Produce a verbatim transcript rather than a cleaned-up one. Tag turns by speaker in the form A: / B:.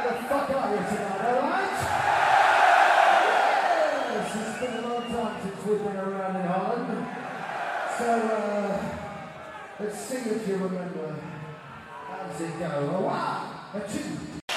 A: the fuck are you tonight, alright? Yes, it's been a long time since we've been around in Holland. So, uh, let's see if you remember. How does it go? A one, a two.